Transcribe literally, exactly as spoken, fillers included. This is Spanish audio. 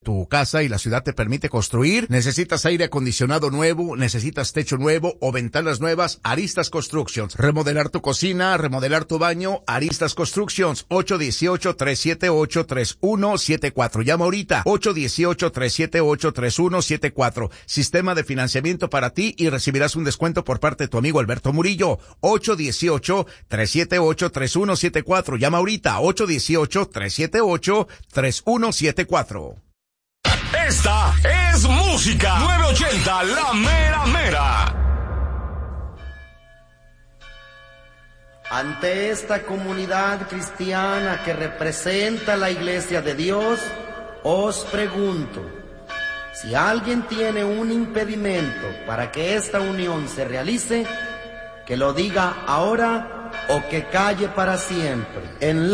tu casa y la ciudad te permite construir. ¿Necesitas aire acondicionado nuevo? ¿Necesitas techo nuevo o ventanas nuevas? Aristas Constructions. Remodelar tu cocina, remodelar tu baño. Aristas Constructions. ocho uno ocho, tres siete ocho, tres uno siete cuatro. Llama ahorita. ocho uno ocho, tres siete ocho, tres uno siete cuatro. Sistema de financiamiento para ti y recibirás un descuento por parte de tu amigo Alberto Murillo. ocho uno ocho, tres siete ocho, tres uno siete cuatro. Llama ahorita. ocho uno ocho, tres siete ocho, tres uno siete cuatro. Esta es música novecientos ochenta, la mera mera. Ante esta comunidad cristiana que representa la Iglesia de Dios, os pregunto, si alguien tiene un impedimento para que esta unión se realice, que lo diga ahora o que calle para siempre. En